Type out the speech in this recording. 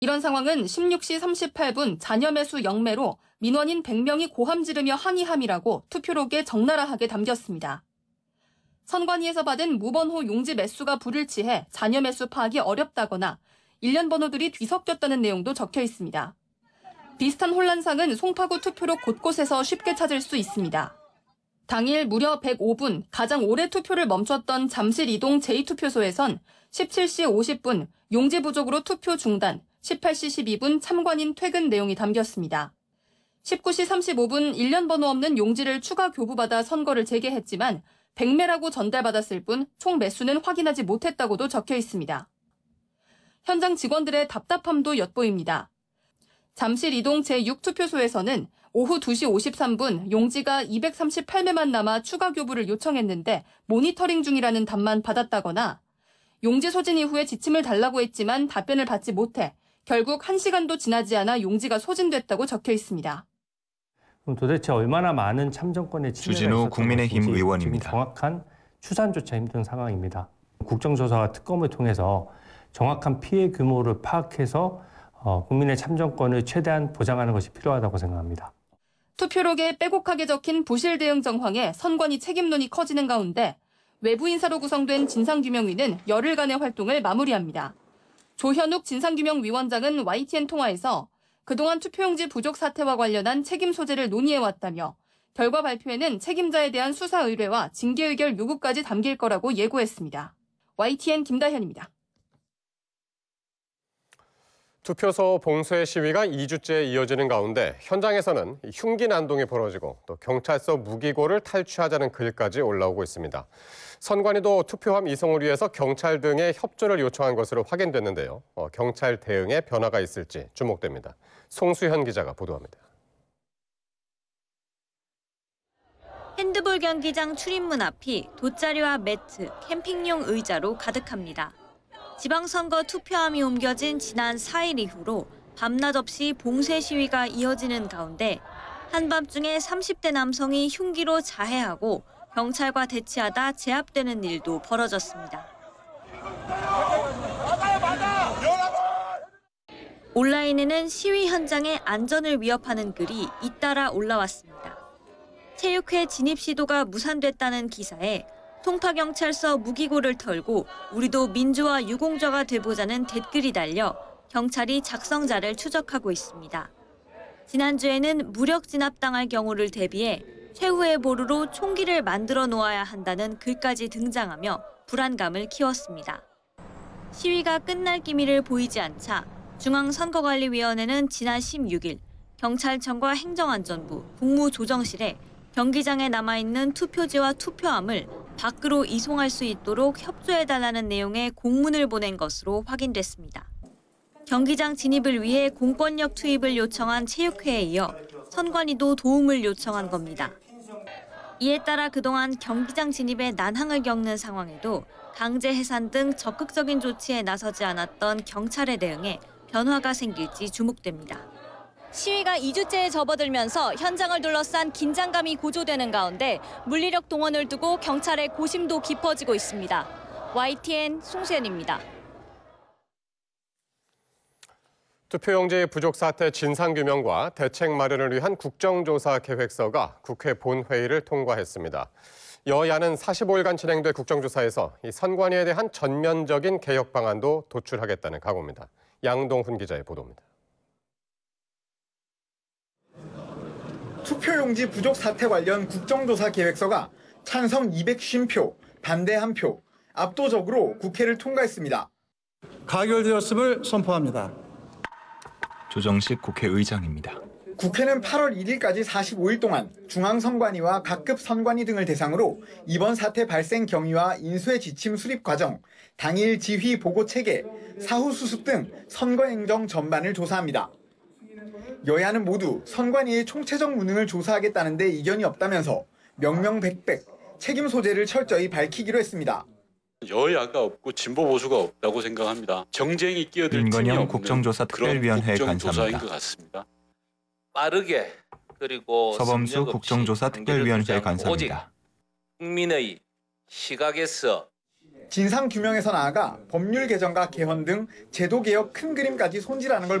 이런 상황은 16시 38분 잔여 매수 영매로 민원인 100명이 고함 지르며 항의함이라고 투표록에 적나라하게 담겼습니다. 선관위에서 받은 무번호 용지 매수가 불일치해 잔여 매수 파악이 어렵다거나 일련 번호들이 뒤섞였다는 내용도 적혀 있습니다. 비슷한 혼란상은 송파구 투표록 곳곳에서 쉽게 찾을 수 있습니다. 당일 무려 105분 가장 오래 투표를 멈췄던 잠실 이동 제2투표소에선 17시 50분 용지 부족으로 투표 중단, 18시 12분 참관인 퇴근 내용이 담겼습니다. 19시 35분 일련 번호 없는 용지를 추가 교부받아 선거를 재개했지만 100매라고 전달받았을 뿐 총 매수는 확인하지 못했다고도 적혀 있습니다. 현장 직원들의 답답함도 엿보입니다. 잠실 이동 제6투표소에서는 오후 2시 53분 용지가 238매만 남아 추가 교부를 요청했는데 모니터링 중이라는 답만 받았다거나 용지 소진 이후에 지침을 달라고 했지만 답변을 받지 못해 결국 1시간도 지나지 않아 용지가 소진됐다고 적혀 있습니다. 그럼 도대체 얼마나 많은 참정권의 침해가 주진우 국민의힘 의원입니다. 지금 정확한 추산조차 힘든 상황입니다. 국정조사와 특검을 통해서 정확한 피해 규모를 파악해서 국민의 참정권을 최대한 보장하는 것이 필요하다고 생각합니다. 투표록에 빼곡하게 적힌 부실 대응 정황에 선관위 책임론이 커지는 가운데 외부 인사로 구성된 진상규명위는 열흘간의 활동을 마무리합니다. 조현욱 진상규명위원장은 YTN 통화에서 그동안 투표용지 부족 사태와 관련한 책임 소재를 논의해왔다며 결과 발표에는 책임자에 대한 수사 의뢰와 징계 의결 요구까지 담길 거라고 예고했습니다. YTN 김다현입니다. 투표소 봉쇄 시위가 2주째 이어지는 가운데 현장에서는 흉기 난동이 벌어지고 또 경찰서 무기고를 탈취하자는 글까지 올라오고 있습니다. 선관위도 투표함 이송을 위해서 경찰 등의 협조를 요청한 것으로 확인됐는데요. 경찰 대응에 변화가 있을지 주목됩니다. 송수현 기자가 보도합니다. 핸드볼 경기장 출입문 앞이 돗자리와 매트, 캠핑용 의자로 가득합니다. 지방선거 투표함이 옮겨진 지난 4일 이후로 밤낮 없이 봉쇄 시위가 이어지는 가운데 한밤중에 30대 남성이 흉기로 자해하고 경찰과 대치하다 제압되는 일도 벌어졌습니다. 온라인에는 시위 현장의 안전을 위협하는 글이 잇따라 올라왔습니다. 체육회 진입 시도가 무산됐다는 기사에 송파경찰서 무기고를 털고 우리도 민주화 유공자가 돼보자는 댓글이 달려 경찰이 작성자를 추적하고 있습니다. 지난주에는 무력 진압당할 경우를 대비해 최후의 보루로 총기를 만들어 놓아야 한다는 글까지 등장하며 불안감을 키웠습니다. 시위가 끝날 기미를 보이지 않자 중앙선거관리위원회는 지난 16일 경찰청과 행정안전부, 국무조정실에 경기장에 남아있는 투표지와 투표함을 밖으로 이송할 수 있도록 협조해달라는 내용의 공문을 보낸 것으로 확인됐습니다. 경기장 진입을 위해 공권력 투입을 요청한 체육회에 이어 선관위도 도움을 요청한 겁니다. 이에 따라 그동안 경기장 진입에 난항을 겪는 상황에도 강제 해산 등 적극적인 조치에 나서지 않았던 경찰의 대응에 변화가 생길지 주목됩니다. 시위가 2주째에 접어들면서 현장을 둘러싼 긴장감이 고조되는 가운데 물리력 동원을 두고 경찰의 고심도 깊어지고 있습니다. YTN 송수연입니다. 투표용지 부족 사태 진상규명과 대책 마련을 위한 국정조사 계획서가 국회 본회의를 통과했습니다. 여야는 45일간 진행될 국정조사에서 이 선관위에 대한 전면적인 개혁 방안도 도출하겠다는 각오입니다. 양동훈 기자의 보도입니다. 투표용지 부족 사태 관련 국정조사 계획서가 찬성 250표, 반대 1표, 압도적으로 국회를 통과했습니다. 가결되었음을 선포합니다. 조정식 국회의장입니다. 국회는 8월 1일까지 45일 동안 중앙선관위와 각급 선관위 등을 대상으로 이번 사태 발생 경위와 인수의 지침 수립 과정, 당일 지휘 보고 체계, 사후 수습 등 선거 행정 전반을 조사합니다. 여야는 모두 선관위의 총체적 무능을 조사하겠다는데 이견이 없다면서 명명백백 책임 소재를 철저히 밝히기로 했습니다. 여야가 없고 진보 보수가 없다고 생각합니다. 정쟁이 끼어들 틈이 없는 국정조사 특별위원회 그런 국정조사인 간사입니다. 것 같습니다. 빠르게 그리고 서범수 국정조사 특별위원회 간사입니다. 국민의 시각에서 진상 규명에서 나아가 법률 개정과 개헌 등 제도 개혁 큰 그림까지 손질하는 걸